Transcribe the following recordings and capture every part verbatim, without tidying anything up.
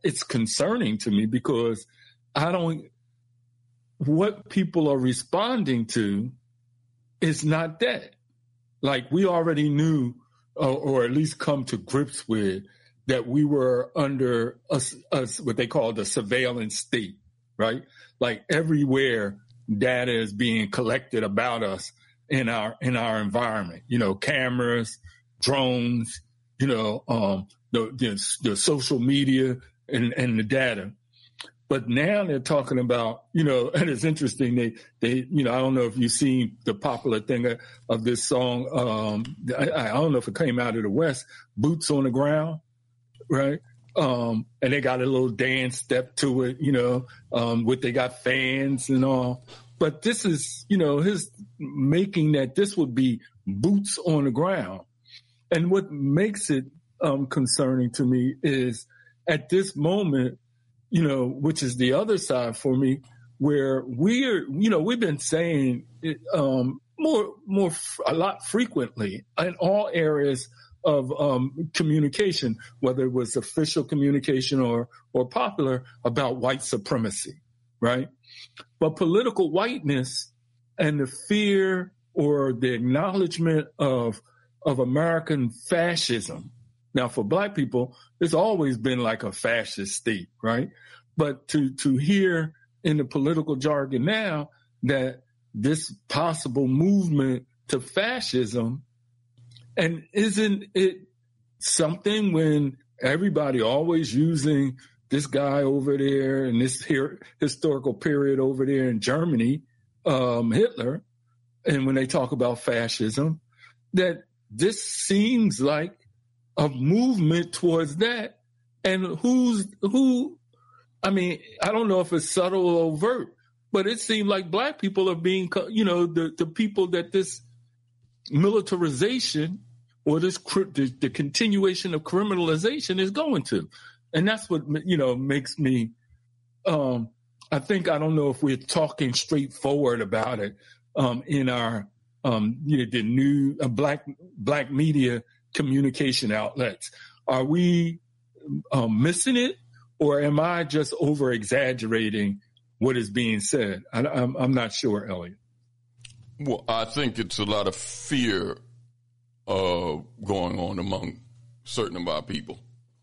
it's concerning to me because I don't, what people are responding to is not that. Like we already knew, uh, or at least come to grips with, that we were under a, a, what they call the surveillance state, right? Like everywhere data is being collected about us in our, in our environment, you know, cameras, drones, you know, um, the, the, the social media and, and the data. But now they're talking about, you know, and it's interesting. They, they, you know, I don't know if you've seen the popular thing of, of this song. Um, I, I don't know if it came out of the West, Boots on the Ground, right? Um, and they got a little dance step to it, you know, um, with they got fans and all. But this is, you know, his making that this would be boots on the ground. And what makes it um, concerning to me is at this moment, you know, which is the other side for me, where we're, you know, we've been saying it, um, more, more, a lot frequently in all areas of um, communication, whether it was official communication or, or popular, about white supremacy, right? But political whiteness and the fear or the acknowledgement of, of American fascism. Now, for black people, it's always been like a fascist state, right? But to, to hear in the political jargon now that this possible movement to fascism, and isn't it something when everybody always using this guy over there and this here historical period over there in Germany, um, Hitler, and when they talk about fascism, that this seems like a movement towards that. And who's, who, I mean, I don't know if it's subtle or overt, but it seems like black people are being, you know, the, the people that this militarization or this, the, the continuation of criminalization is going to. And that's what, you know, makes me, um, I think, I don't know if we're talking straightforward about it, um, in our, um, you know, the new uh, black, black media communication outlets. Are we um, missing it, or am I just over exaggerating what is being said? I, I'm, I'm not sure, Elliot. Well, I think it's a lot of fear uh, going on among certain of our people,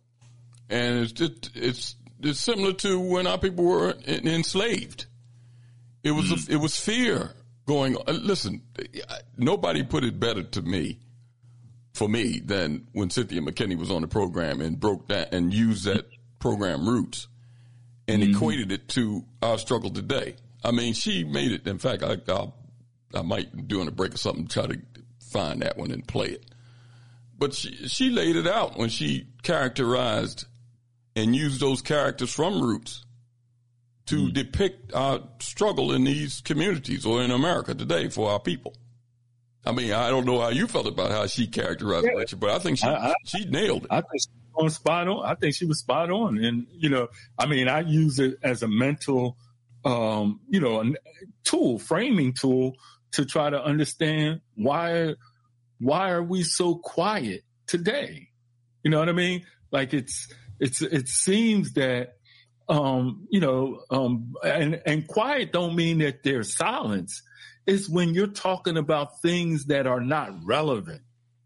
and it's just, it's it's similar to when our people were enslaved. It was mm-hmm. a, it was fear going on. Listen, nobody put it better to me. For me, than when Cynthia McKinney was on the program and broke that and used that program roots and mm-hmm. equated it to our struggle today. I mean, she made it. In fact, I I'll, I might during a break or something try to find that one and play it. But she she laid it out when she characterized and used those characters from Roots to mm-hmm. depict our struggle in these communities or in America today for our people. I mean, I don't know how you felt about how she characterized yeah. it, but I think she I, I, she nailed it. I think she was on spot on. I think she was spot on. And, you know, I mean, I use it as a mental, um, you know, a tool, framing tool to try to understand why, why are we so quiet today? You know what I mean? Like it's, it's, it seems that, um, you know, um, and, and quiet don't mean that there's silence. It's when you're talking about things that are not relevant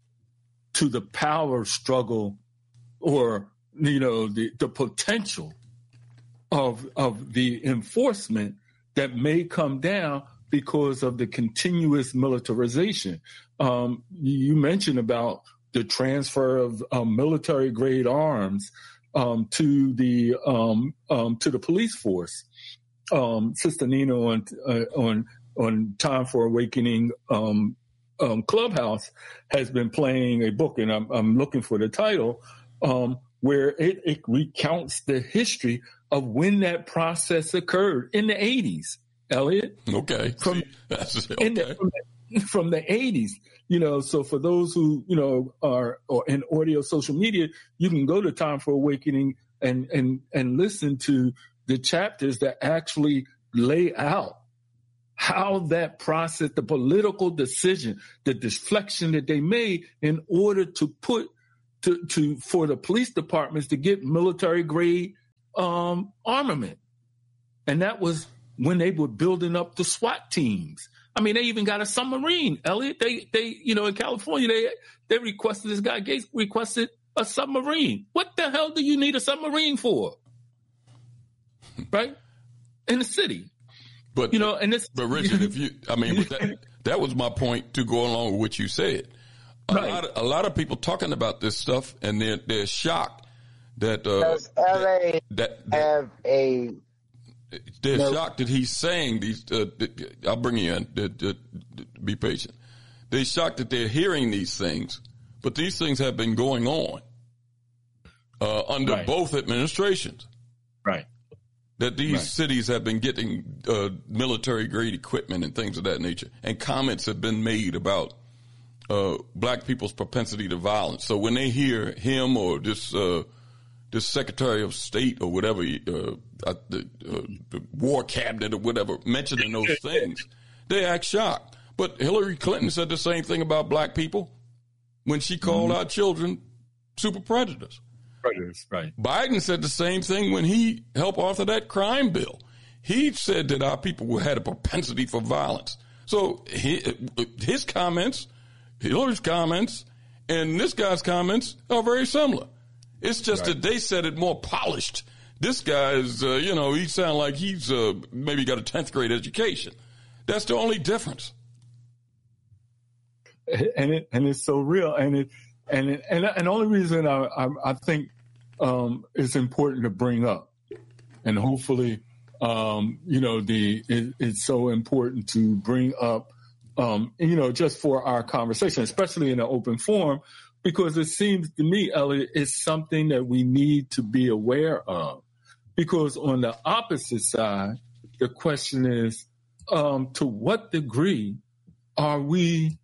to the power struggle or, you know, the, the potential of, of the enforcement that may come down because of the continuous militarization. Um, you mentioned about the transfer of um, military grade arms um, to the um, um, to the police force. Um, Sister Nina on uh, on on Time for Awakening um, um, Clubhouse has been playing a book, and I'm, I'm looking for the title, um, where it, it recounts the history of when that process occurred in the eighties. Elliot, okay, from That's, okay. In the, from, the, from the eighties, you know. So for those who you know are or in audio social media, you can go to Time for Awakening and and and listen to the chapters that actually lay out how that process, the political decision, the deflection that they made in order to put to, to for the police departments to get military grade um, armament. And that was when they were building up the SWAT teams. I mean, they even got a submarine, Elliot. They, they, you know, in California, they, they requested, this guy Gates requested a submarine. What the hell do you need a submarine for? Right? In the city. But, you know, and this, but Richard, if you, I mean, but that, that was my point to go along with what you said. A, right. lot, of, a lot of people talking about this stuff, and they're, they're shocked that, uh, does L A that, that, have a, they're no. shocked that he's saying these, uh, I'll bring you in, uh, uh, be patient. They're shocked that they're hearing these things, but these things have been going on, uh, under right. both administrations. Right. That these right. cities have been getting uh, military-grade equipment and things of that nature. And comments have been made about uh, black people's propensity to violence. So when they hear him or this uh, this Secretary of State or whatever, uh, uh, the, uh, the War Cabinet or whatever, mentioning those things, they act shocked. But Hillary Clinton said the same thing about black people when she called mm-hmm. our children super predators. Right. Biden said the same thing when he helped author that crime bill. He said that our people had a propensity for violence. So he, his comments, Hillary's comments, and this guy's comments are very similar. It's just right. that they said it more polished. This guy is, uh, you know, he sounds like he's uh, maybe got a tenth grade education. That's the only difference. And it and it's so real. And it and it, and and the only reason I I, I think um, it's important to bring up, and hopefully, um, you know, the it, it's so important to bring up, um, you know, just for our conversation, especially in an open forum, because it seems to me, Elliot, it's something that we need to be aware of. Because on the opposite side, the question is, um, to what degree are we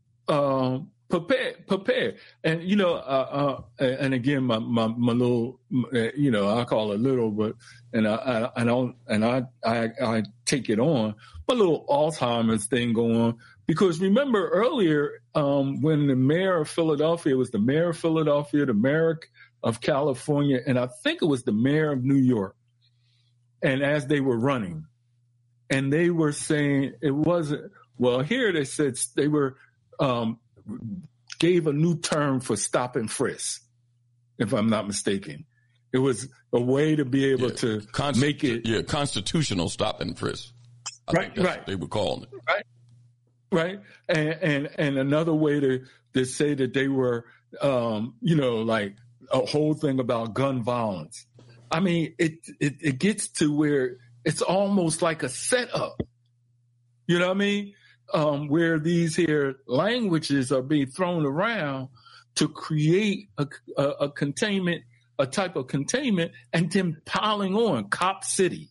um, prepared? Prepared, and you know, uh, uh, and again, my, my my little, you know, I call it little, but and I, I, I don't, and I, I I take it on my little Alzheimer's thing going. Because remember earlier, um, when the mayor of Philadelphia was the mayor of Philadelphia, the mayor of California, and I think it was the mayor of New York. And as they were running, and they were saying it wasn't, well, here they said they were, um, gave a new term for stop and frisk, if I'm not mistaken. It was a way to be able yeah, to const- make it. Yeah, constitutional stop and frisk. I right, think that's right. what they were calling it. Right. Right. And, and, and another way to, to say that they were, um, you know, like a whole thing about gun violence. I mean, it, it, it gets to where it's almost like a setup. You know what I mean? Um, where these here languages are being thrown around to create a, a, a containment, a type of containment, and then piling on cop city,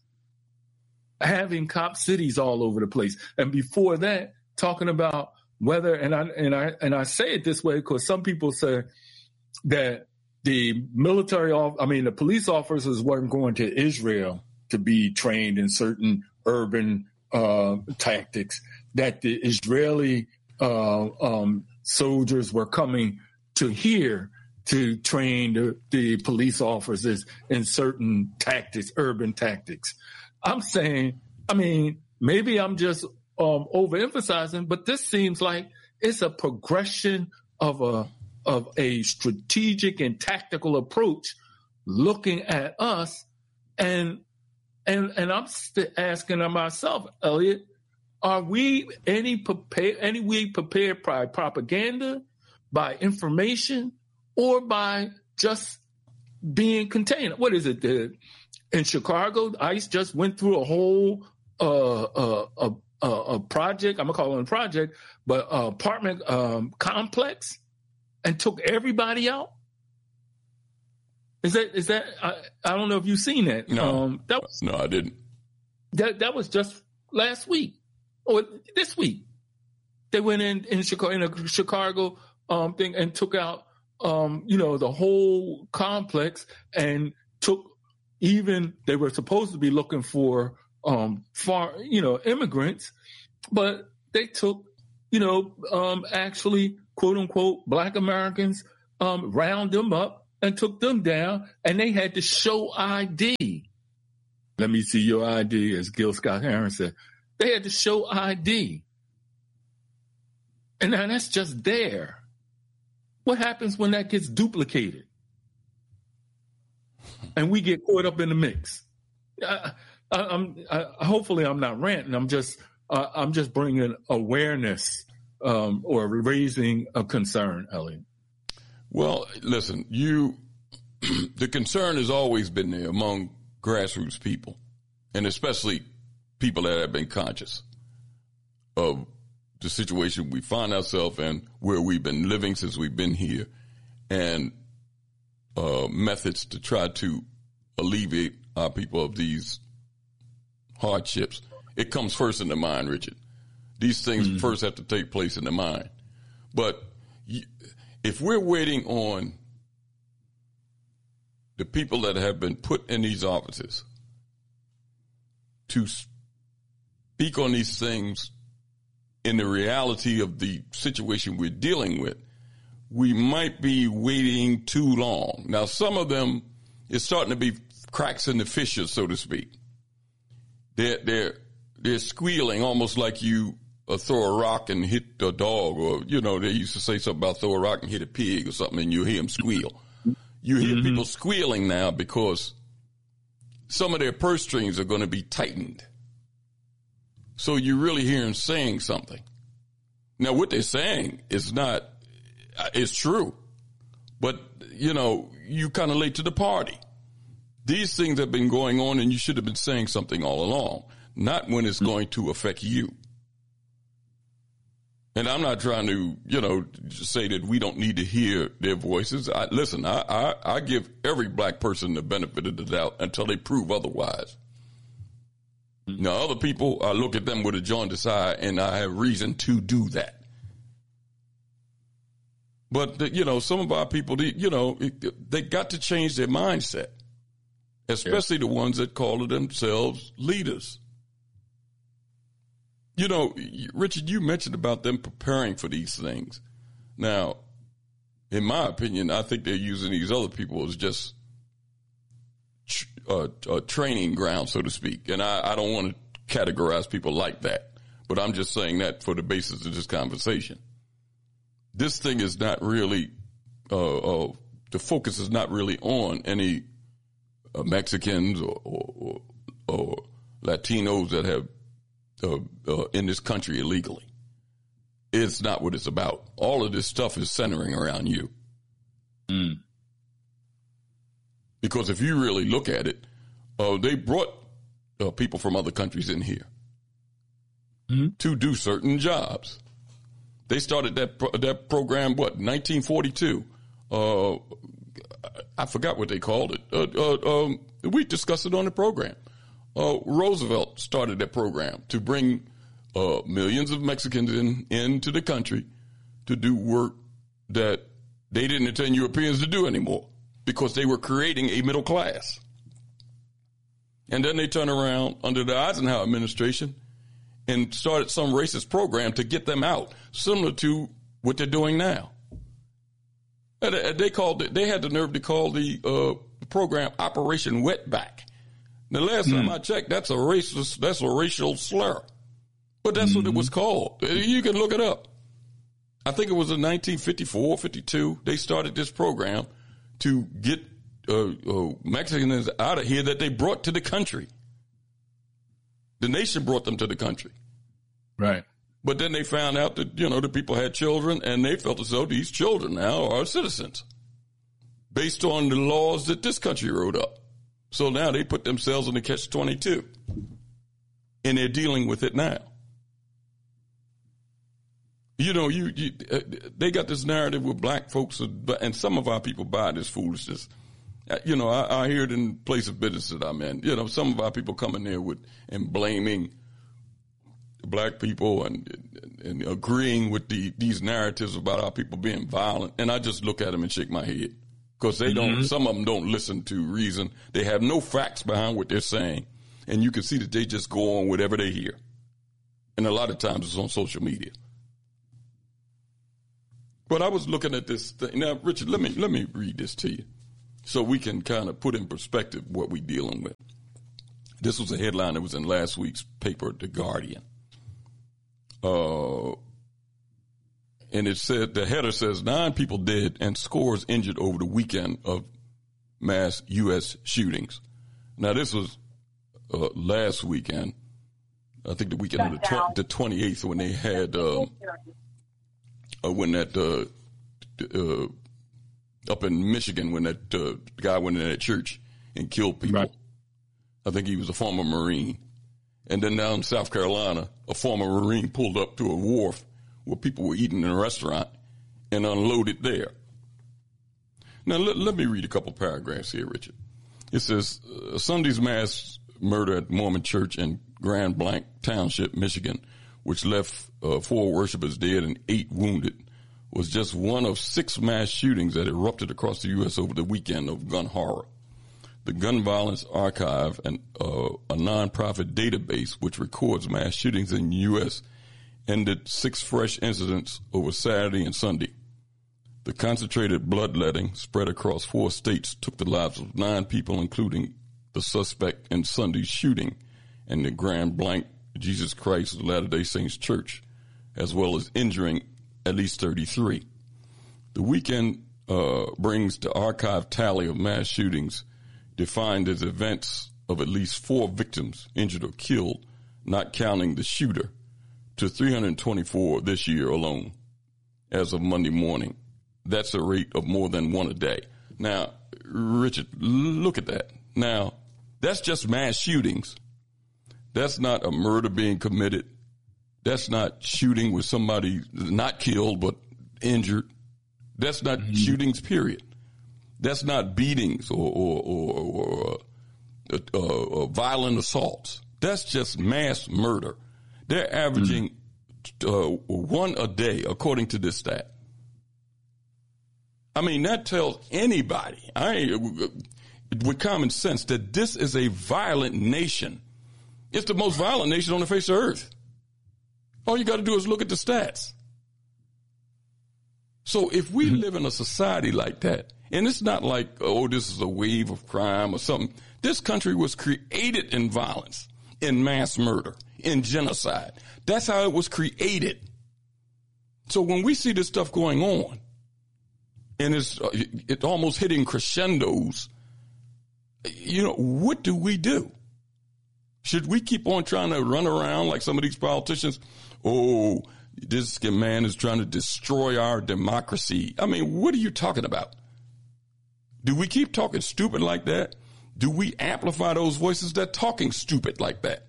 having cop cities all over the place. And before that, talking about whether, and I and I and I say it this way because some people say that the military, I mean, the police officers weren't going to Israel to be trained in certain urban uh, tactics. That the Israeli uh, um, soldiers were coming to here to train the, the police officers in certain tactics, urban tactics. I'm saying, I mean, maybe I'm just Um, overemphasizing, but this seems like it's a progression of a of a strategic and tactical approach, looking at us, and and and I'm st- asking myself, Elliot, are we any prepared? Any we prepared by propaganda, by information, or by just being contained? What is it? The, in Chicago, ICE just went through a whole uh, uh, a Uh, a project, I'm going to call it a project, but uh, apartment um, complex, and took everybody out? Is that, is that, I, I don't know if you've seen that. No, um, that was, no, I didn't. That that was just last week, or this week. They went in, in Chicago, in a Chicago um, thing and took out, um, you know, the whole complex, and took even, they were supposed to be looking for Um, far, you know, immigrants, but they took, you know, um, actually, quote unquote, Black Americans, um, round them up and took them down, and they had to show I D. Let me see your I D, as Gil Scott-Heron said. They had to show I D. And now that's just there. What happens when that gets duplicated? And we get caught up in the mix. I, I, I'm, I, hopefully I'm not ranting. I'm just, uh, I'm just bringing awareness um, or raising a concern, Elliot. Well, listen, you, the concern has always been there among grassroots people, and especially people that have been conscious of the situation we find ourselves in, where we've been living since we've been here, and uh, methods to try to alleviate our people of these hardships. It comes first in the mind, Richard. These things mm-hmm. first have to take place in the mind. But if we're waiting on the people that have been put in these offices to speak on these things in the reality of the situation we're dealing with, we might be waiting too long. Now, some of them is starting to be cracks in the fissure, so to speak. They're, they're, they're squealing almost like you uh, throw a rock and hit a dog, or, you know, they used to say something about throw a rock and hit a pig or something, and you hear them squeal. You hear mm-hmm. people squealing now because some of their purse strings are going to be tightened. So you really hear them saying something. Now, what they're saying is not, it's true, but, you know, you kind of late to the party. These things have been going on, and you should have been saying something all along, not when it's going to affect you. And I'm not trying to, you know, say that we don't need to hear their voices. I, listen, I, I, I give every black person the benefit of the doubt until they prove otherwise. Now, other people, I look at them with a jaundiced eye, and I have reason to do that. But, you know, some of our people, you know, they got to change their mindset, especially yeah. the ones that call themselves leaders. You know, Richard, you mentioned about them preparing for these things. Now, in my opinion, I think they're using these other people as just Uh, a training ground, so to speak. And I, I don't want to categorize people like that, but I'm just saying that for the basis of this conversation. This thing is not really, uh, uh, the focus is not really on any uh, Mexicans or, or, or Latinos that have uh, uh, in this country illegally. It's not what it's about. All of this stuff is centering around you. Mm. Because if you really look at it, uh, they brought uh, people from other countries in here mm-hmm. to do certain jobs. They started that pro- that program, what, nineteen forty-two? Uh, I forgot what they called it. Uh, uh, um, we discussed it on the program. Uh, Roosevelt started that program to bring uh, millions of Mexicans in into the country to do work that they didn't intend Europeans to do anymore, because they were creating a middle class. And then they turned around under the Eisenhower administration and started some racist program to get them out, similar to what they're doing now. And they called it, they had the nerve to call the uh, program Operation Wetback. The last mm. time I checked, that's a racist, that's a racial slur. But that's mm-hmm. what it was called. You can look it up. I think it was in nineteen fifty-four, fifty-two, they started this program to get uh, uh, Mexicans out of here that they brought to the country. The nation brought them to the country. Right. But then they found out that, you know, the people had children, and they felt as though these children now are citizens based on the laws that this country wrote up. So now they put themselves in the catch twenty-two, and they're dealing with it now. You know, you, you uh, they got this narrative with black folks, and some of our people buy this foolishness. Uh, you know, I, I hear it in place of business that I'm in. You know, some of our people come in there with and blaming black people and, and, and agreeing with the, these narratives about our people being violent. And I just look at them and shake my head, because they mm-hmm. don't, some of them don't listen to reason. They have no facts behind what they're saying. And you can see that they just go on whatever they hear. And a lot of times it's on social media. But I was looking at this thing. Now, Richard, let me let me read this to you. so we can kind of put in perspective what we're dealing with. This was a headline that was in last week's paper, The Guardian. Uh, and it said, the header says, nine people dead and scores injured over the weekend of mass U S shootings. Now, this was uh, last weekend. I think the weekend of the, tw- the twenty-eighth when they had, um, uh, when that, uh, uh, up in Michigan, when that uh, guy went in that church and killed people. Right. I think he was a former Marine. And then down in South Carolina, a former Marine pulled up to a wharf where people were eating in a restaurant and unloaded there. Now, let, let me read a couple paragraphs here, Richard. It says, uh, Sunday's mass murder at Mormon Church in Grand Blanc Township, Michigan, which left uh, four worshipers dead and eight wounded, was just one of six mass shootings that erupted across the U S over the weekend of gun horror. The Gun Violence Archive, and uh, a nonprofit database which records mass shootings in the U S, ended six fresh incidents over Saturday and Sunday. The concentrated bloodletting spread across four states took the lives of nine people, including the suspect in Sunday's shooting in the Grand Blanc Jesus Christ of Latter-day Saints Church, as well as injuring at least thirty-three. The weekend uh, brings the archive tally of mass shootings defined as events of at least four victims injured or killed, not counting the shooter, to three hundred twenty-four this year alone as of Monday morning. That's a rate of more than one a day. Now, Richard, look at that. Now, that's just mass shootings. That's not a murder being committed. That's not shooting with somebody not killed but injured. That's not mm-hmm. shootings, period. That's not beatings or, or, or, or uh, uh, uh, violent assaults. That's just mass murder. They're averaging mm-hmm. uh, one a day, according to this stat. I mean, that tells anybody, I, with common sense, that this is a violent nation. It's the most violent nation on the face of earth. All you got to do is look at the stats. So if we mm-hmm. live in a society like that, and it's not like, oh, this is a wave of crime or something. This country was created in violence, in mass murder, in genocide. That's how it was created. So when we see this stuff going on, and it's, uh, it's almost hitting crescendos, you know, what do we do? Should we keep on trying to run around like some of these politicians? Oh, this man is trying to destroy our democracy. I mean, what are you talking about? Do we keep talking stupid like that? Do we amplify those voices that are talking stupid like that?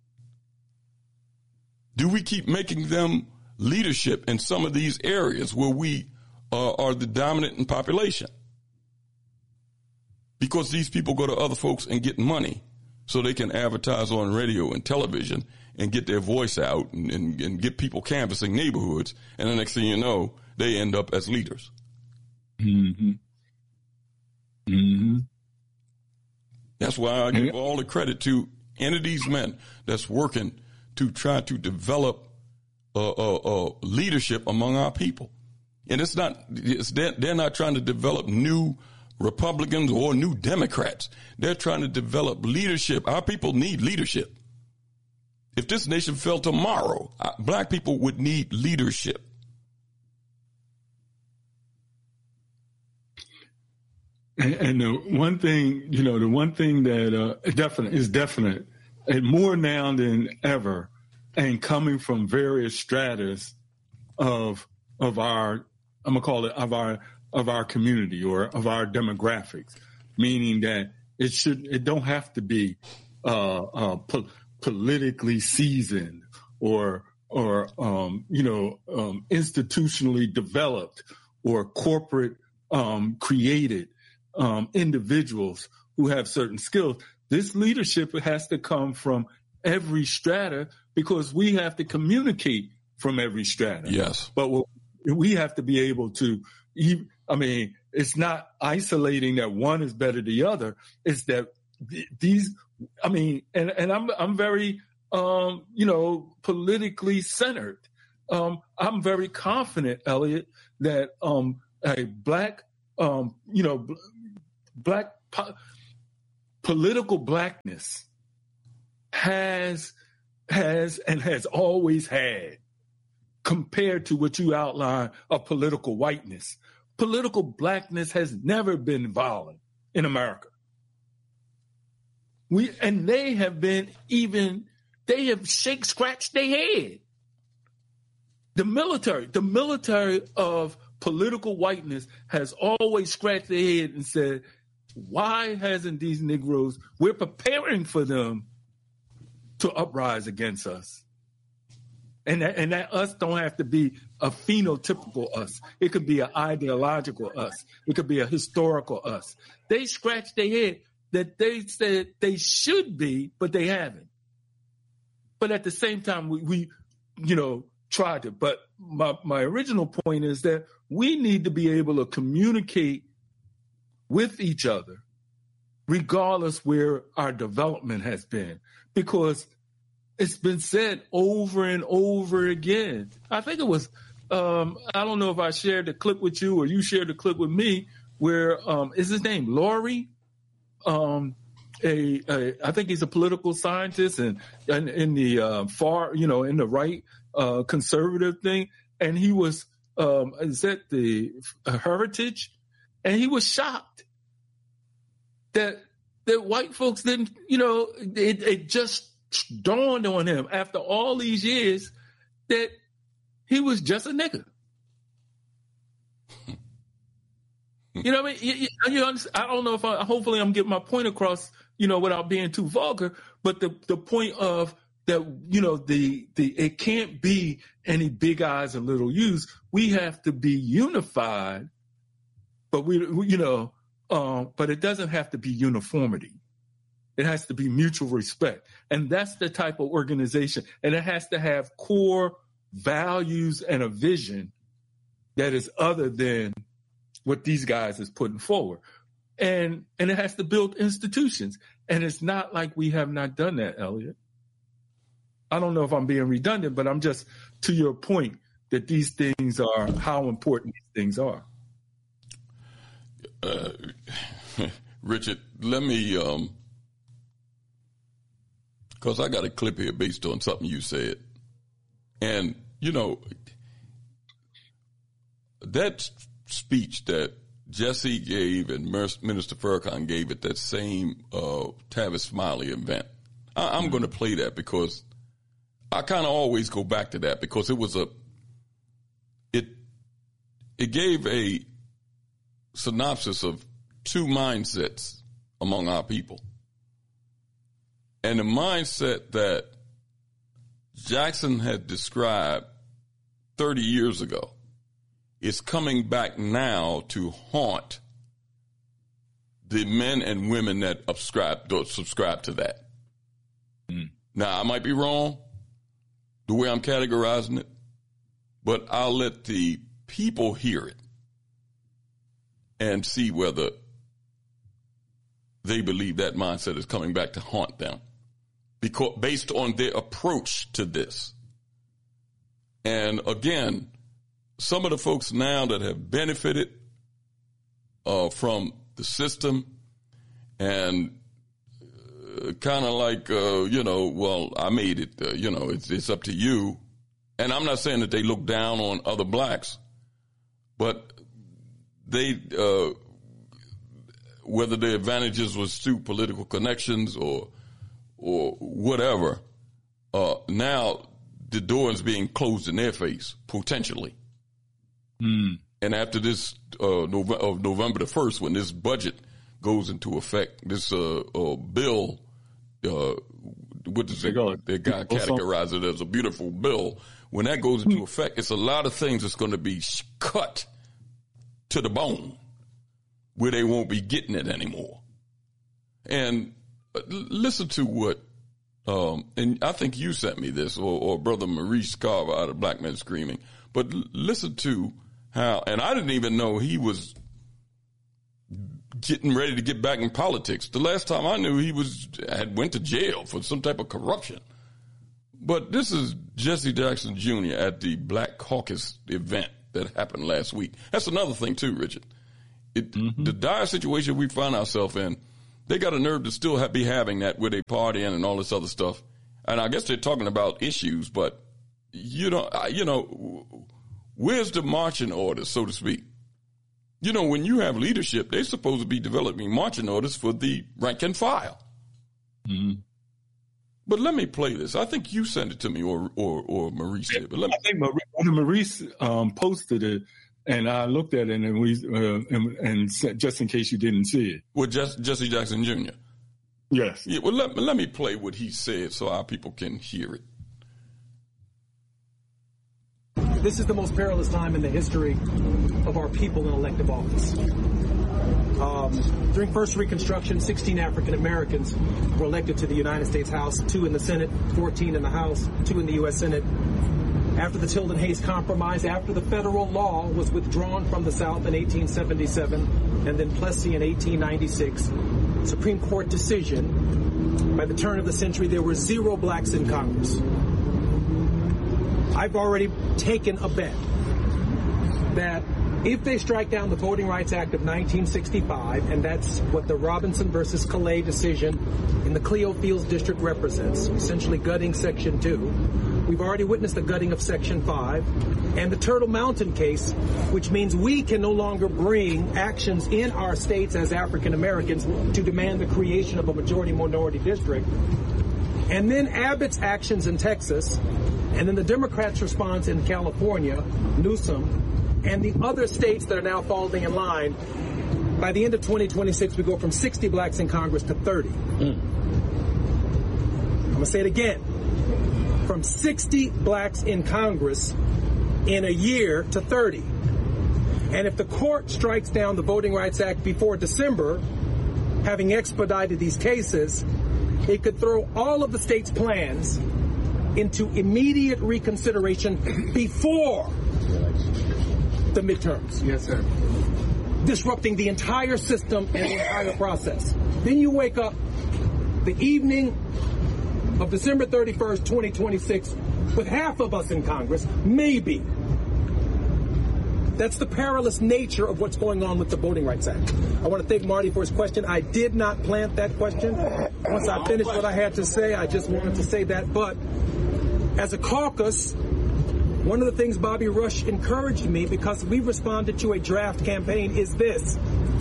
Do we keep making them leadership in some of these areas where we uh, are the dominant in population? Because these people go to other folks and get money so they can advertise on radio and television and get their voice out and, and, and get people canvassing neighborhoods. And the next thing you know, they end up as leaders. Mm-hmm. Mm-hmm. That's why I give all the credit to any of these men that's working to try to develop uh, uh, uh, leadership among our people. And it's not, it's, they're, they're not trying to develop new Republicans or new Democrats. They're trying to develop leadership. Our people need leadership. If this nation fell tomorrow, black people would need leadership. And, and the one thing, you know, the one thing that uh, definite is definite, and more now than ever, and coming from various stratas of of our, I'm gonna call it of our of our community or of our demographics, meaning that it should it don't have to be uh, uh, po- politically seasoned or or um, you know um, institutionally developed or corporate um, created. Um, individuals who have certain skills. This leadership has to come from every strata because we have to communicate from every strata. Yes. But what, we have to be able to, I mean, it's not isolating that one is better than the other. It's that these, I mean, and, and I'm, I'm very, um, you know, politically centered. Um, I'm very confident, Elliot, that um, a black, um, you know, black po- political blackness has has and has always had, compared to what you outline of political whiteness. Political blackness has never been violent in America. We and they have been even they have shake scratched their head. The military, the military of political whiteness has always scratched their head and said, why hasn't these Negroes, we're preparing for them to uprise against us. And that, and that us don't have to be a phenotypical us. It could be an ideological us. It could be a historical us. They scratched their head that they said they should be, but they haven't. But at the same time, we, we you know, tried to. But my, my original point is that we need to be able to communicate with each other, regardless where our development has been, because it's been said over and over again. I think it was, um, I don't know if I shared the clip with you or you shared the clip with me, where, um, is his name Laurie? Um, a, a, I think he's a political scientist and, and in the uh, far, you know, in the right uh, conservative thing. And he was, um, is that the uh, Heritage? And he was shocked that that white folks didn't, you know, it, it just dawned on him after all these years that he was just a nigga. You know what I mean? You, you, you understand? I don't know if I, hopefully I'm getting my point across, you know, without being too vulgar, but the, the point of that, you know, the, the, it can't be any big eyes and little U's. We have to be unified, but we, we you know, um, but it doesn't have to be uniformity. It has to be mutual respect. And that's the type of organization. And it has to have core values and a vision that is other than what these guys is putting forward. And and it has to build institutions. And it's not like we have not done that, Elliot. I don't know if I'm being redundant, but I'm just to your point that these things are how important these things are. Uh, Richard, let me, um, because I got a clip here based on something you said. And, you know, that speech that Jesse gave and Minister Farrakhan gave at that same uh, Tavis Smiley event, I- I'm mm-hmm. going to play that because I kind of always go back to that because it was a, it, it gave a synopsis of two mindsets among our people. And the mindset that Jackson had described thirty years ago is coming back now to haunt the men and women that subscribe, subscribe to that. Mm. Now, I might be wrong the way I'm categorizing it, but I'll let the people hear it and see whether they believe that mindset is coming back to haunt them, because based on their approach to this. And again, some of the folks now that have benefited uh, from the system and uh, kind of like, uh, you know, well, I made it, uh, you know, it's, it's up to you. And I'm not saying that they look down on other blacks, but they, uh, whether the advantages was through political connections or or whatever, uh, now the door is being closed in their face, potentially. Mm. And after this uh, November, of November the first, when this budget goes into effect, this uh, uh, bill, uh, what does it, the guy categorize it as a beautiful bill, when that goes into effect, it's a lot of things that's going to be cut to the bone, where they won't be getting it anymore. And listen to what, um, and I think you sent me this, or, or Brother Maurice Carver out of Black Men Screaming, but listen to how, and I didn't even know he was getting ready to get back in politics. The last time I knew, he was had went to jail for some type of corruption. But this is Jesse Jackson Junior at the Black Caucus event that happened last week. That's another thing too, Richard. It, mm-hmm. The dire situation we find ourselves in, they got a nerve to still have, be having that with a party and all this other stuff. And I guess they're talking about issues, but you know, you know, where's the marching orders, so to speak? You know, when you have leadership, they're supposed to be developing marching orders for the rank and file. Mm-hmm. But let me play this. I think you sent it to me, or or, or Maurice did. But let me. I think Maurice um, posted it, and I looked at it, and we uh, and, and said, just in case you didn't see it, with Jesse, Jesse Jackson Junior Yes. Yeah. Well, let let me play what he said so our people can hear it. This is the most perilous time in the history of our people in elective office. Um, during first Reconstruction, sixteen African Americans were elected to the United States House, two in the Senate, fourteen in the House, two in the U S Senate. After the Tilden Hayes Compromise, after the federal law was withdrawn from the South in eighteen seventy-seven, and then Plessy in eighteen ninety-six, Supreme Court decision, by the turn of the century, there were zero blacks in Congress. I've already taken a bet that if they strike down the Voting Rights Act of nineteen sixty-five, and that's what the Robinson versus Calais decision in the Cleo Fields District represents, essentially gutting Section two, we've already witnessed the gutting of Section five, and the Turtle Mountain case, which means we can no longer bring actions in our states as African Americans to demand the creation of a majority-minority district, and then Abbott's actions in Texas, and then the Democrats' response in California, Newsom, and the other states that are now falling in line. By the end of twenty twenty-six, we go from sixty blacks in Congress to thirty. Mm. I'm going to say it again. From sixty blacks in Congress in a year to thirty. And if the court strikes down the Voting Rights Act before December, having expedited these cases, it could throw all of the state's plans into immediate reconsideration before the midterms. Yes, sir. Disrupting the entire system and the entire process. Then you wake up the evening of December thirty-first, twenty twenty-six, with half of us in Congress, maybe. That's the perilous nature of what's going on with the Voting Rights Act. I want to thank Marty for his question. I did not plant that question. Once I finished what I had to say, I just wanted to say that. But as a caucus, one of the things Bobby Rush encouraged me, because we responded to a draft campaign, is this.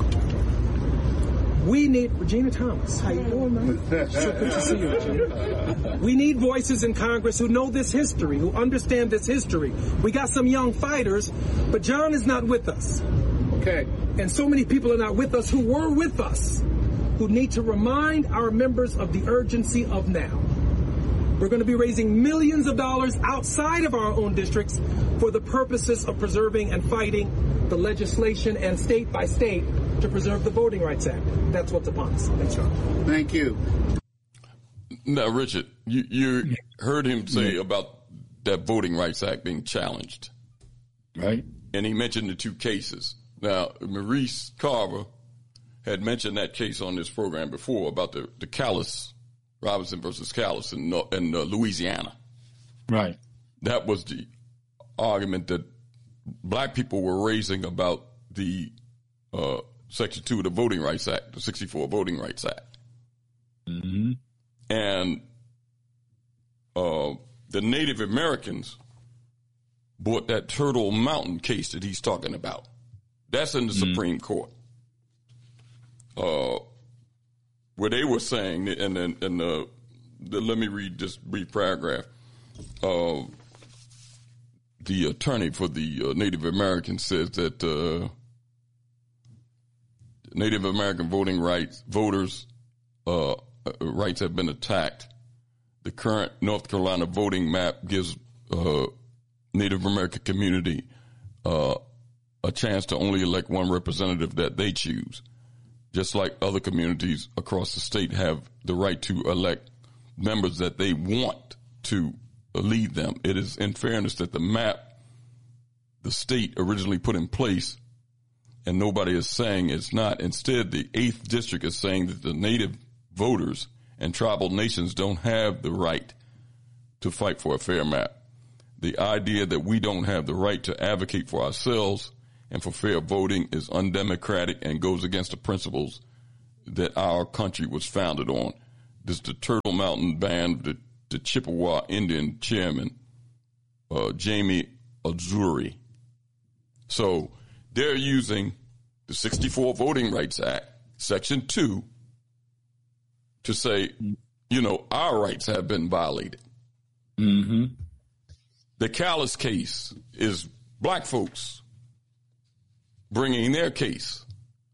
We need, Regina Thomas, how you doing, man? So good to see you, Regina. We need voices in Congress who know this history, who understand this history. We got some young fighters, but John is not with us. Okay. And so many people are not with us who were with us, who need to remind our members of the urgency of now. We're going to be raising millions of dollars outside of our own districts for the purposes of preserving and fighting the legislation and state by state to preserve the Voting Rights Act. That's what's upon us. Thanks, John. Thank you. Now, Richard, you, you heard him say about that Voting Rights Act being challenged. Right. And he mentioned the two cases. Now, Maurice Carver had mentioned that case on this program before about the, the Callis, Robinson versus Callis in, in uh, Louisiana. Right. That was the argument that black people were raising about the uh, Section two of the Voting Rights Act, the sixty-four Voting Rights Act. Mm-hmm. And uh, the Native Americans brought that Turtle Mountain case that he's talking about. That's in the mm-hmm. Supreme Court. Uh, where they were saying, and then, and uh, the, let me read this brief paragraph. Uh, the attorney for the uh, Native Americans says that uh, Native American voting rights, voters' uh, rights have been attacked. The current North Carolina voting map gives uh, Native American community uh, a chance to only elect one representative that they choose. Just like other communities across the state have the right to elect members that they want to lead them. It is in fairness that the map the state originally put in place, and nobody is saying it's not. Instead, the eighth district is saying that the native voters and tribal nations don't have the right to fight for a fair map. The idea that we don't have the right to advocate for ourselves and for fair voting is undemocratic and goes against the principles that our country was founded on. This is the Turtle Mountain Band, the, the Chippewa Indian chairman, uh, Jamie Azuri. So they're using the sixty-four Voting Rights Act, Section two, to say, you know, our rights have been violated. Mm-hmm. The Callis case is black folks bringing their case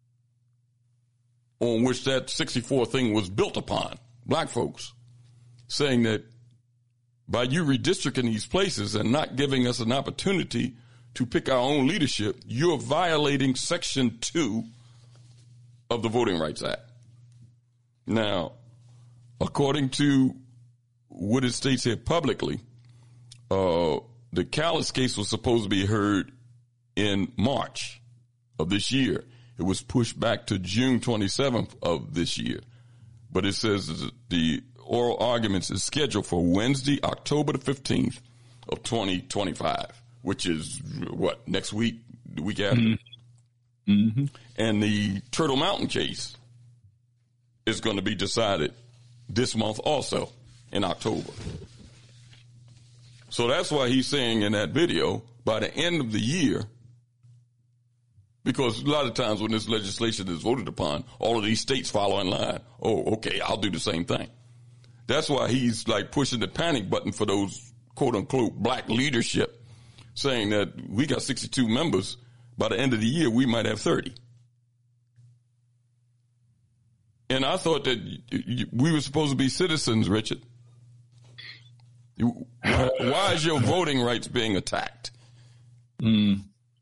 on which that sixty-four thing was built upon. Black folks saying that by you redistricting these places and not giving us an opportunity to pick our own leadership, you're violating Section two of the Voting Rights Act. Now, according to what it states here publicly, uh, the Callis case was supposed to be heard in March of this year. It was pushed back to June twenty-seventh of this year. But it says the oral arguments is scheduled for Wednesday, October the fifteenth of twenty twenty-five, which is what, next week, the week after? Mm-hmm. Mm-hmm. And the Turtle Mountain case is going to be decided this month also in October. So that's why he's saying in that video, by the end of the year, because a lot of times when this legislation is voted upon, all of these states follow in line. Oh, okay, I'll do the same thing. That's why he's like pushing the panic button for those quote unquote black leadership, saying that we got sixty-two members. By the end of the year, we might have thirty. And I thought that we were supposed to be citizens, Richard. Why, why is your voting rights being attacked? Mm.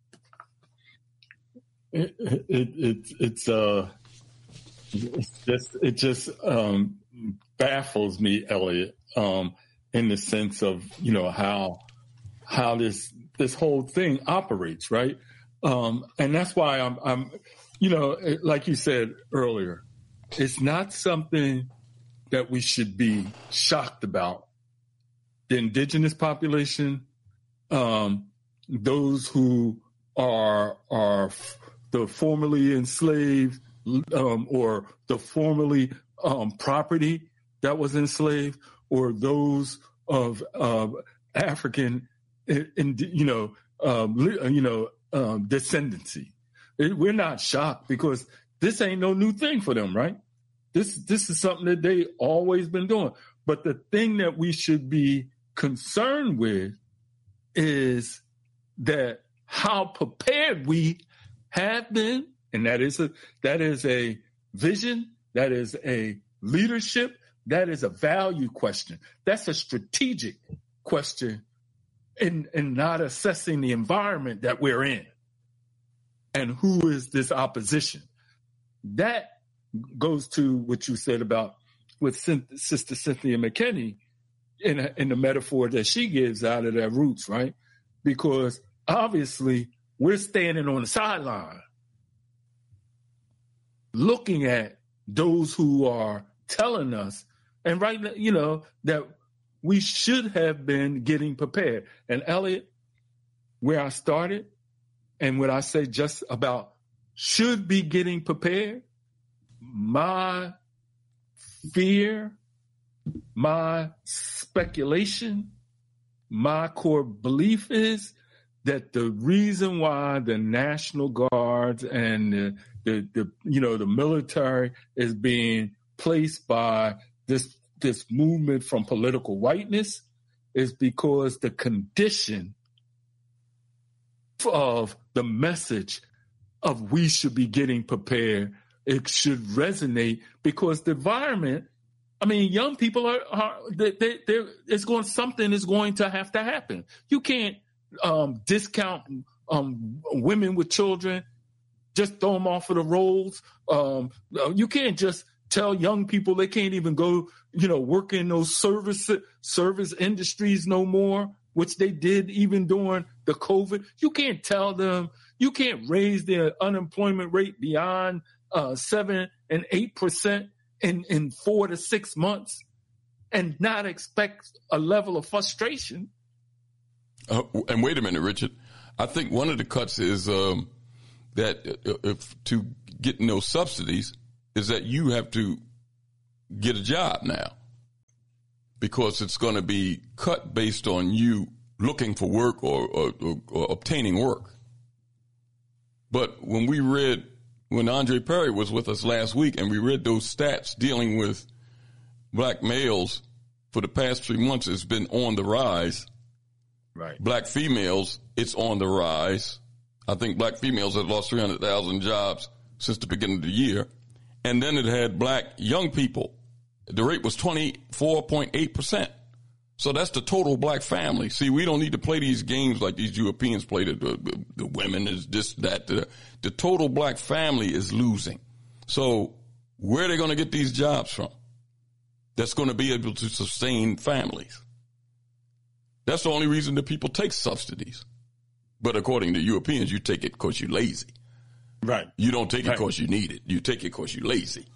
It, it, it, it's uh, it's just it just um, baffles me, Elliot, um, in the sense of you know how how this this whole thing operates, right? Um, and that's why I'm, I'm, you know, like you said earlier, it's not something that we should be shocked about. The indigenous population, um, those who are are the formerly enslaved, um, or the formerly um, property that was enslaved, or those of uh, African, in, you know, um, you know, um, descendancy. It, we're not shocked because this ain't no new thing for them, right? This this is something that they always been doing. But the thing that we should be concerned with is that how prepared we have been, and that is a that is a vision, that is a leadership, that is a value question. That's a strategic question in, in not assessing the environment that we're in and who is this opposition. That goes to what you said about with Sister Cynthia McKinney in, in the metaphor that she gives out of their roots, right? Because obviously we're standing on the sideline looking at those who are telling us, and right now, you know, that we should have been getting prepared. And Elliot, where I started, and what I say just about should be getting prepared, my fear, my speculation, my core belief is that the reason why the National Guards and the, the, the you know, the military is being placed by this this movement from political whiteness is because the condition of the message of we should be getting prepared, it should resonate because the environment, I mean, young people are, are they, they, they're, it's going, something is going to have to happen. You can't um, discount um, women with children, just throw them off of the rolls. Um, you can't just tell young people they can't even go, you know, work in those service service industries no more, which they did even during the COVID. You can't tell them, you can't raise their unemployment rate beyond uh, seven and eight percent in, in four to six months and not expect a level of frustration. Uh, and wait a minute, Richard. I think one of the cuts is um, that if to get no subsidies is that you have to get a job now because it's going to be cut based on you looking for work or, or, or, or obtaining work. But when we read, when Andre Perry was with us last week and we read those stats dealing with black males for the past three months, it's been on the rise. Right. Black females, it's on the rise. I think black females have lost three hundred thousand jobs since the beginning of the year. And then it had black young people. The rate was twenty-four point eight percent. So that's the total black family. See, we don't need to play these games like these Europeans play. The, the, the women is this, that. The, the total black family is losing. So where are they going to get these jobs from that's going to be able to sustain families? That's the only reason that people take subsidies. But according to Europeans, you take it because you're lazy. Right. You don't take it right. because you need it. You take it because you're lazy.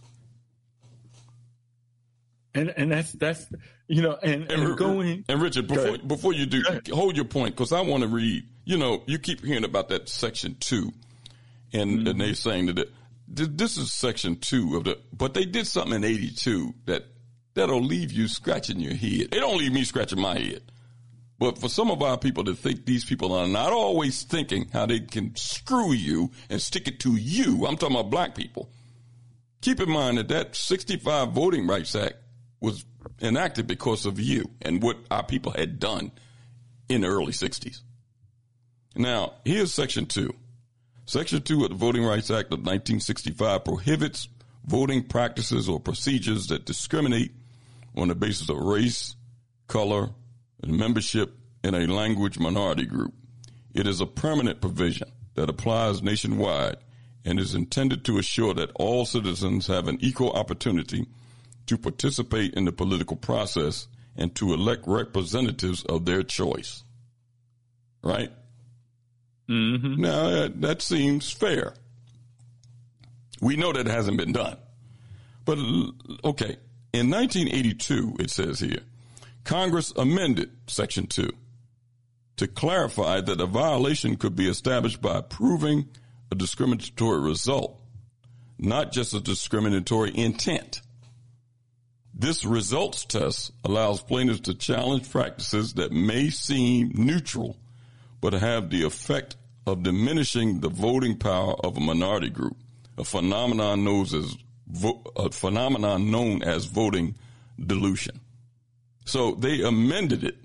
And and that's that's you know and, and, and going and Richard before before you do hold your point, because I want to read. You know, you keep hearing about that section two, and, mm-hmm. and they're saying that it, this is section two of the. But they did something in eighty-two that that'll leave you scratching your head. It don't leave me scratching my head. But for some of our people to think these people are not always thinking how they can screw you and stick it to you. I'm talking about black people. Keep in mind that that sixty-five Voting Rights Act was enacted because of you and what our people had done in the early sixties. Now, here's Section two. Section two of the Voting Rights Act of nineteen sixty-five prohibits voting practices or procedures that discriminate on the basis of race, color, and membership in a language minority group. It is a permanent provision that applies nationwide and is intended to assure that all citizens have an equal opportunity to participate in the political process and to elect representatives of their choice. Right? Mm-hmm. Now, that, that seems fair. We know that it hasn't been done. But, okay, in nineteen eighty-two, it says here, Congress amended Section two to clarify that a violation could be established by proving a discriminatory result, not just a discriminatory intent. This results test allows plaintiffs to challenge practices that may seem neutral, but have the effect of diminishing the voting power of a minority group, a phenomenon known as vo- a phenomenon known as voting dilution. So they amended it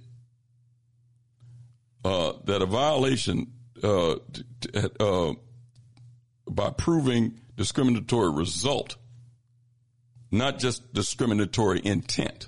uh, that a violation uh, t- uh, by proving discriminatory result, not just discriminatory intent.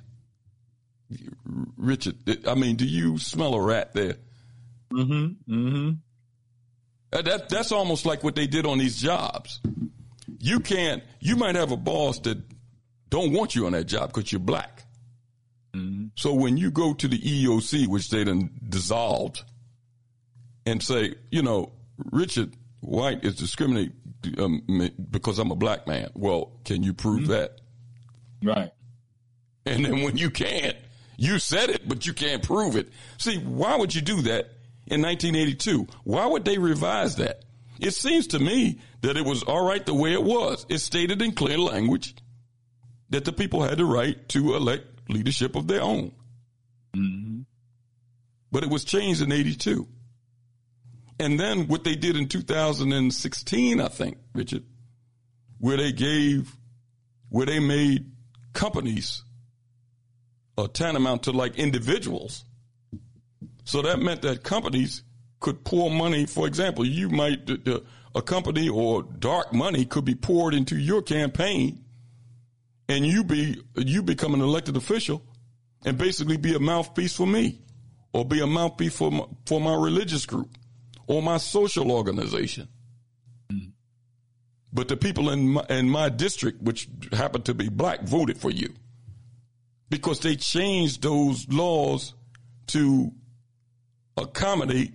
Richard, I mean, do you smell a rat there? Mm-hmm. Mm-hmm. That, that's almost like what they did on these jobs. You can't, you might have a boss that don't want you on that job because you're black. Mm-hmm. So when you go to the E E O C, which they done dissolved, and say, you know, Richard White is discriminating um, because I'm a black man. Well, can you prove mm-hmm. that? Right. And then when you can't, you said it, but you can't prove it. See, why would you do that in nineteen eighty-two? Why would they revise that? It seems to me that it was all right the way it was. It stated in clear language that the people had the right to elect leadership of their own. Mm-hmm. But it was changed in eighty-two. And then what they did in two thousand sixteen, I think, Richard, where they gave, where they made companies uh, tantamount to like individuals. So that meant that companies could pour money. For example, you might, the, the, a company or dark money could be poured into your campaign, and you be you become an elected official and basically be a mouthpiece for me, or be a mouthpiece for my, for my religious group or my social organization. Mm. But the people in my, in my district, which happen to be black, voted for you because they changed those laws to accommodate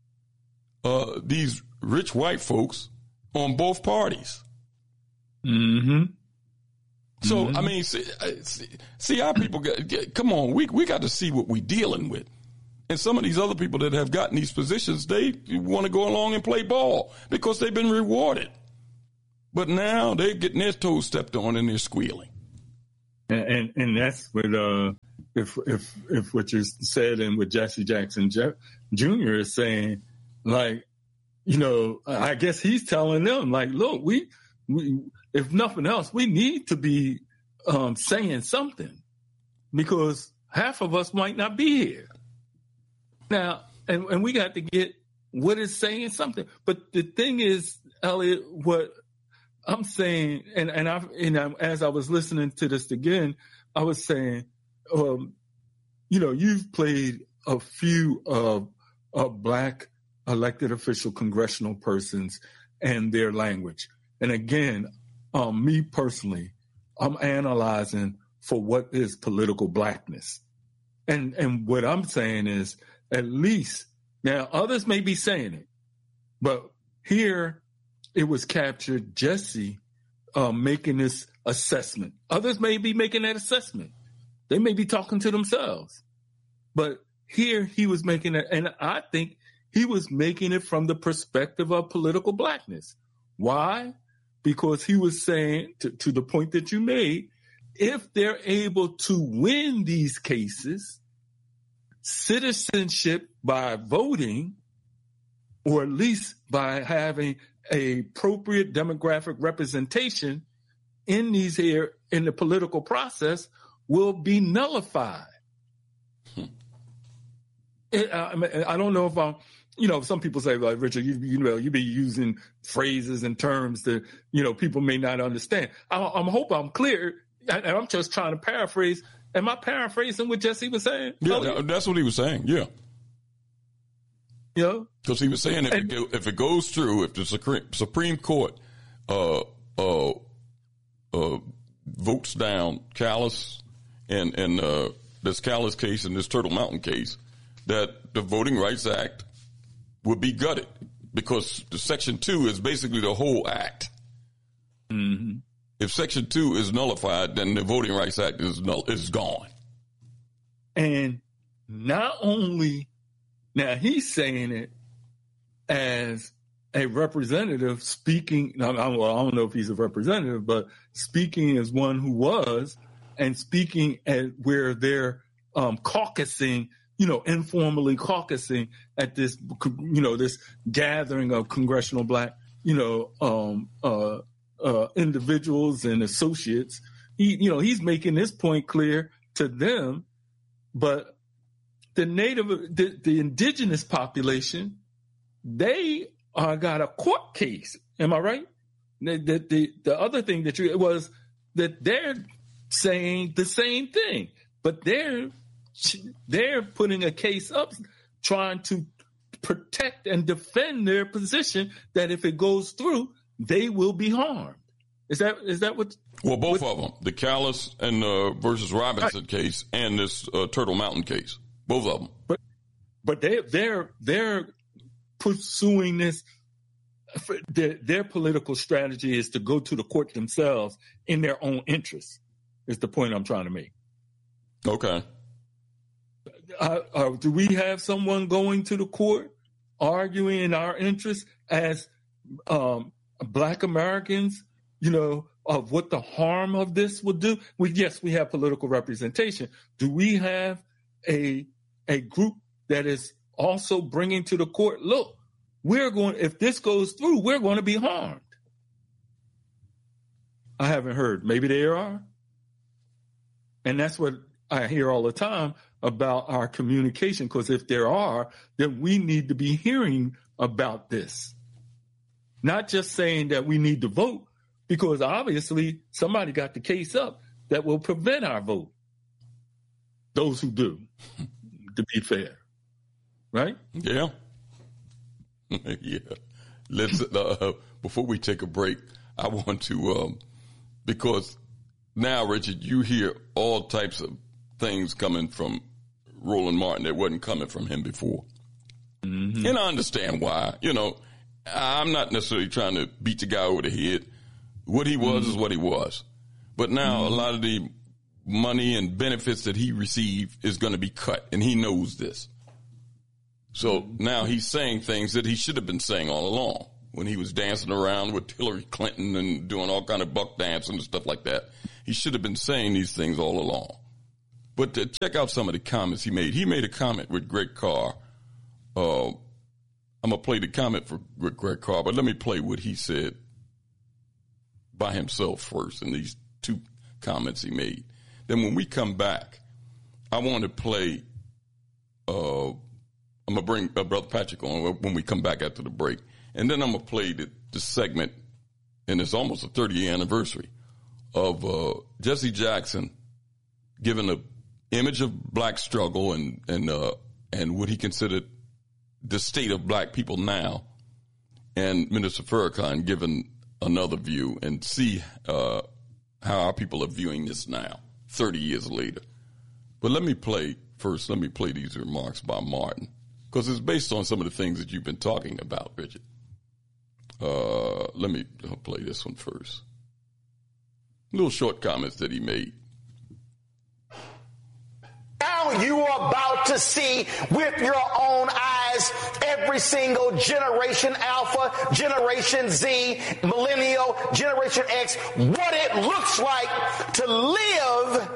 uh, these rich white folks on both parties. Mm-hmm. So, mm-hmm. I mean, see, see, see our people, get, get, come on, we we got to see what we're dealing with. And some of these other people that have gotten these positions, they want to go along and play ball because they've been rewarded. But now they're getting their toes stepped on and they're squealing. And and, and that's what uh, if if if what you said and what Jesse Jackson Junior is saying, like, you know, I guess he's telling them, like, look, we we if nothing else, we need to be um, saying something because half of us might not be here. Now, and, and we got to get what is saying something. But the thing is, Elliot, what I'm saying, and, and, I, and I, as I was listening to this again, I was saying, um, you know, you've played a few of uh, uh, black elected official congressional persons and their language. And again, um, me personally, I'm analyzing for what is political blackness. And, and what I'm saying is, at least, now others may be saying it, but here it was captured Jesse uh, making this assessment. Others may be making that assessment. They may be talking to themselves. But here he was making it, and I think he was making it from the perspective of political blackness. Why? Because he was saying, to, to the point that you made, if they're able to win these cases, citizenship by voting, or at least by having a appropriate demographic representation in these here in the political process, will be nullified. Hmm. It, I, I don't know if I'm, you know, some people say, like, Richard, you, you know, you be using phrases and terms that, you know, people may not understand. I, I'm hope I'm clear, and I'm just trying to paraphrase. Am I paraphrasing what Jesse was saying? Yeah, oh, that's what he was saying. Yeah. Yeah. Because he was saying if, and, it, if it goes through, if the Supreme Court uh, uh, uh, votes down Callis and, and uh, this Callis case and this Turtle Mountain case, that the Voting Rights Act would be gutted because the Section two is basically the whole act. Mm-hmm. If Section two is nullified, then the Voting Rights Act is null, is gone. And not only, now he's saying it as a representative speaking, I, I, well, I don't know if he's a representative, but speaking as one who was, and speaking at where they're um, caucusing, you know, informally caucusing at this, you know, this gathering of congressional black, you know, um, uh, Uh, individuals and associates. He, you know, he's making this point clear to them, but the native, the, the indigenous population, they uh, got a court case. Am I right? The, the, the, the other thing that you, it was that they're saying the same thing, but they're, they're putting a case up trying to protect and defend their position that if it goes through, they will be harmed. Is that is that what? Well, both what, of them, the Callis and uh, versus Robinson I, case, and this uh, Turtle Mountain case, both of them. But but they they're they're pursuing this. Their, their political strategy is to go to the court themselves in their own interest. Is the point I'm trying to make? Okay. Uh, uh, do we have someone going to the court arguing in our interest as um, Black Americans, you know, of what the harm of this would do? We, yes, we have political representation. Do we have a a group that is also bringing to the court, look, we're going, if this goes through, we're going to be harmed? I haven't heard. Maybe there are. And that's what I hear all the time about our communication, because if there are, then we need to be hearing about this. Not just saying that we need to vote, because obviously somebody got the case up that will prevent our vote. Those who do, to be fair. Right? Yeah. Yeah. Let's, uh, before we take a break, I want to, um, because now, Richard, you hear all types of things coming from Roland Martin that wasn't coming from him before. Mm-hmm. And I understand why. You know, I'm not necessarily trying to beat the guy over the head. What he was mm-hmm. is what he was. But now mm-hmm. a lot of the money and benefits that he received is going to be cut, and he knows this. So now he's saying things that he should have been saying all along when he was dancing around with Hillary Clinton and doing all kind of buck dancing and stuff like that. He should have been saying these things all along. But to check out some of the comments he made. He made a comment with Greg Carr. Uh, I'm going to play the comment for Greg Carr, but let me play what he said by himself first in these two comments he made. Then when we come back, I want to play, uh, I'm going to bring uh, Brother Patrick on when we come back after the break. And then I'm going to play the, the segment, and it's almost a thirtieth anniversary, of uh, Jesse Jackson giving an image of black struggle and, and, uh, and what he considered the state of black people now, and Minister Farrakhan giving another view, and see uh, how our people are viewing this now, thirty years later. But let me play, first, let me play these remarks by Martin, because it's based on some of the things that you've been talking about, Richard. Uh, let me play this one first. Little short comments that he made. Now you are about to see with your own eyes every single Generation Alpha, Generation Z, Millennial, Generation X, what it looks like to live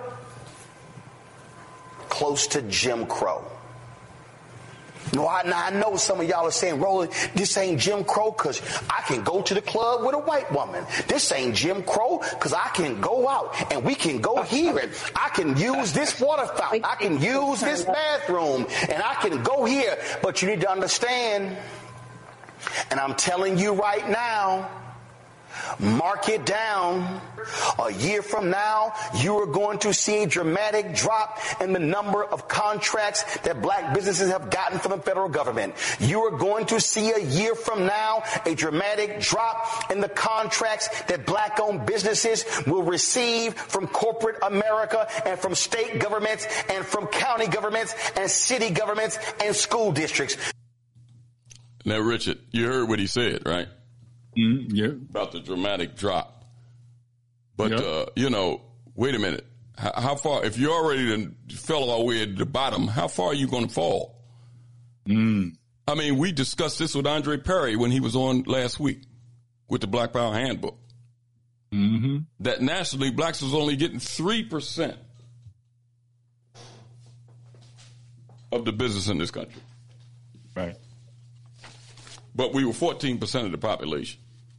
close to Jim Crow. No, I, I know some of y'all are saying, Roland, this ain't Jim Crow because I can go to the club with a white woman. This ain't Jim Crow because I can go out and we can go here and I can use this water fountain. I can use this bathroom and I can go here. But you need to understand, and I'm telling you right now, mark it down. A year from now, you are going to see a dramatic drop in the number of contracts that black businesses have gotten from the federal government. You are going to see a year from now a dramatic drop in the contracts that black-owned businesses will receive from corporate America and from state governments and from county governments and city governments and school districts. Now, Richard, you heard what he said, right? Mm, yeah. About the dramatic drop. But, yep. uh, you know, wait a minute. How, how far, if you already done fell all the way at the bottom, how far are you going to fall? Mm. I mean, we discussed this with Andre Perry when he was on last week with the Black Power Handbook. Mm-hmm. That nationally, blacks was only getting three percent of the business in this country. Right. But we were fourteen percent of the population.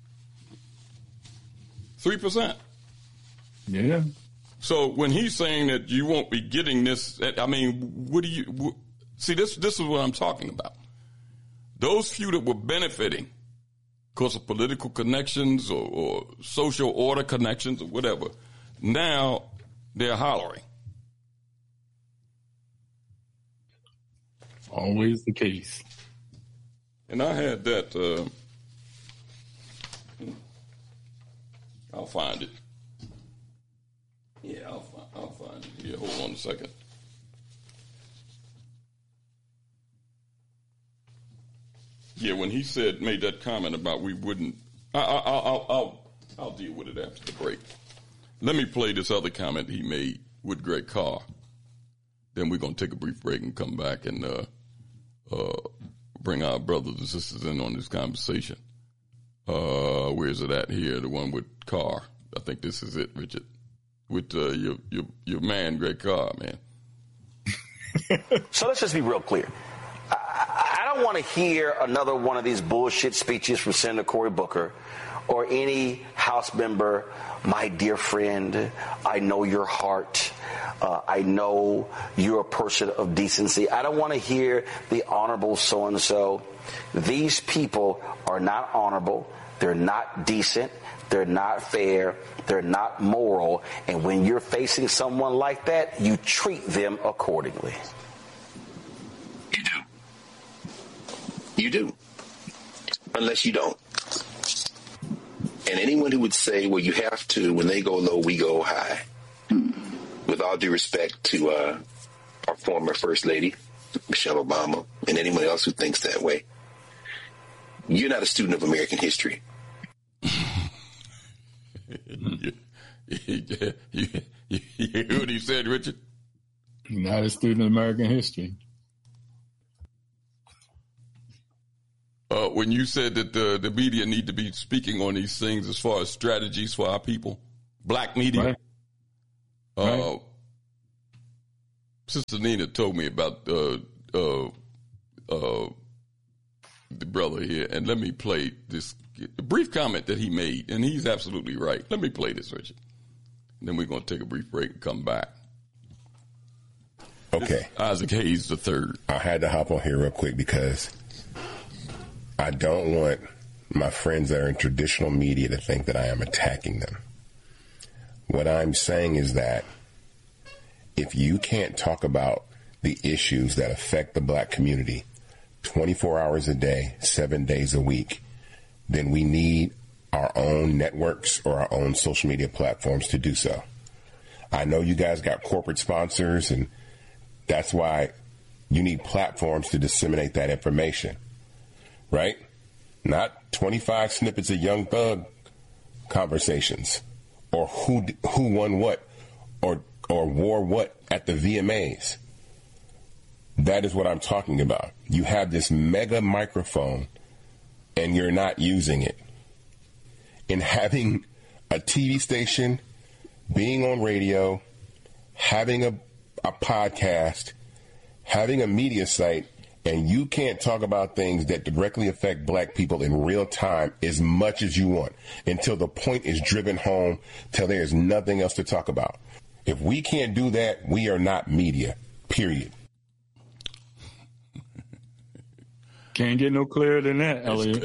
three percent. Yeah. So when he's saying that you won't be getting this, I mean, what do you, what, see, this this is what I'm talking about. Those few that were benefiting because of political connections or, or social order connections or whatever, now they're hollering. Always the case. And I had that, uh, I'll find it. Yeah, I'll, find, I'll find it. Yeah, hold on a second. Yeah, when he said, made that comment about we wouldn't, I, I, I'll, I'll, I'll deal with it after the break. Let me play this other comment he made with Greg Carr. Then we're going to take a brief break and come back and uh, uh, bring our brothers and sisters in on this conversation. Uh, where's it at here? The one with Carr. I think this is it, Richard. With uh, your, your your man, Greg Carr, man. So let's just be real clear. I, I don't want to hear another one of these bullshit speeches from Senator Cory Booker or any House member, my dear friend, I know your heart. Uh, I know you're a person of decency. I don't want to hear the honorable so-and-so. These people are not honorable. They're not decent. They're not fair. They're not moral. And when you're facing someone like that, you treat them accordingly. You do. You do. Unless you don't. And anyone who would say, well, you have to, when they go low, we go high. With all due respect to uh, our former First Lady, Michelle Obama, and anyone else who thinks that way, you're not a student of American history. you, you, you, you hear what he said, Richard? Not a student of American history. uh, when you said that the, the media need to be speaking on these things as far as strategies for our people, black media. Right. Uh, right. Sister Nina told me about uh, uh, uh, the brother here, and let me play this brief comment that he made, and he's absolutely right. Let me play this, Richard. And then we're going to take a brief break and come back. Okay. Isaac Hayes the third. I had to hop on here real quick because I don't want my friends that are in traditional media to think that I am attacking them. What I'm saying is that if you can't talk about the issues that affect the black community twenty-four hours a day, seven days a week, then we need our own networks or our own social media platforms to do so. I know you guys got corporate sponsors, and that's why you need platforms to disseminate that information, right? Not twenty-five snippets of Young Thug conversations or who who won what or or wore what at the V M As. That is what I'm talking about. You have this mega microphone and you're not using it. And having a T V station, being on radio, having a, a podcast, having a media site, and you can't talk about things that directly affect black people in real time as much as you want until the point is driven home, till there is nothing else to talk about. If we can't do that, we are not media, period. Can't get no clearer than that, Elliot.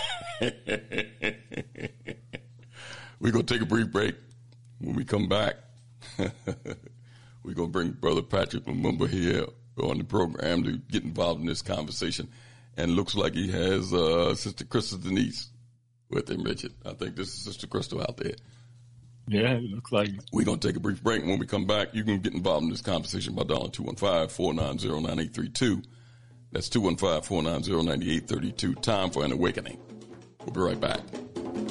We're going to take a brief break. When we come back, we're going to bring Brother Patrick Lumumba here on the program to get involved in this conversation. And looks like he has uh, Sister Crystal Denise with him, Richard. I think this is Sister Crystal out there. Yeah, it looks like it. We're going to take a brief break. When we come back, you can get involved in this conversation by dialing two one five, four nine zero, nine eight three two. That's two one five, four nine zero, nine eight three two. Time for an awakening. We'll be right back.